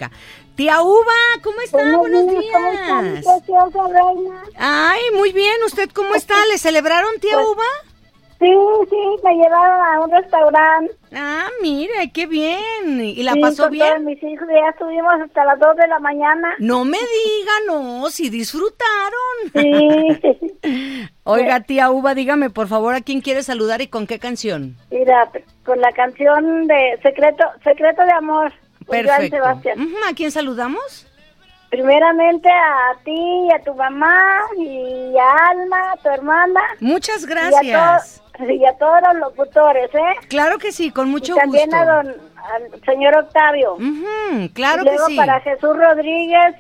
Mónica. Tía Uva, ¿cómo está? Buenos días. ¿Cómo está mi preciosa reina? Ay, muy bien. ¿Usted cómo está? ¿Le celebraron, tía Uva? Sí, me llevaron a un restaurante. Ah, mire, qué bien. ¿Y la pasó bien? Todos mis hijos, ya estuvimos hasta las 2 de la mañana. No me diga, no, si disfrutaron. Sí. Oiga, tía Uva, dígame, por favor, ¿a quién quiere saludar y con qué canción? Mira, con la canción de Secreto de Amor. Perfecto. Joan Sebastián. ¿A quién saludamos? Primeramente a ti, a tu mamá, y a Alma, tu hermana. Muchas gracias. Y a todos los locutores, ¿eh? Claro que sí, con mucho y también gusto. al señor Octavio. Claro y luego que sí. Para Jesús Rodríguez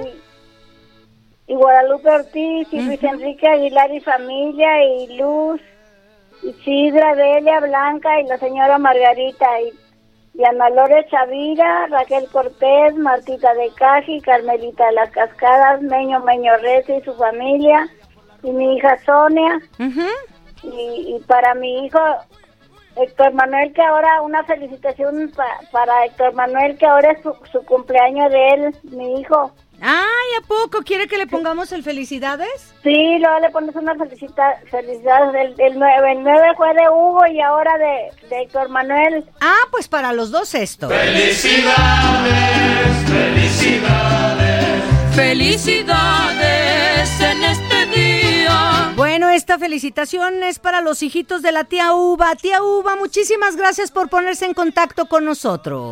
y Guadalupe Ortiz y Luis Enrique Aguilar y familia y Luz, Isidra, Delia, Blanca y la señora Margarita y Ana Lore Chavira, Raquel Cortés, Martita de Caji, Carmelita de las Cascadas, Meño Reza y su familia y mi hija Sonia. Y para mi hijo Héctor Manuel, que ahora una felicitación para Héctor Manuel, que ahora es su cumpleaños de él, mi hijo. Ay, ¿a poco quiere que le pongamos el felicidades? Sí, luego le pones una felicidades. El 9 fue de Hugo y ahora de Héctor Manuel. Ah, pues para los dos esto. Felicidades, felicidades, felicidades en este día. Bueno, esta felicitación es para los hijitos de la tía Uva. Tía Uva, muchísimas gracias por ponerse en contacto con nosotros.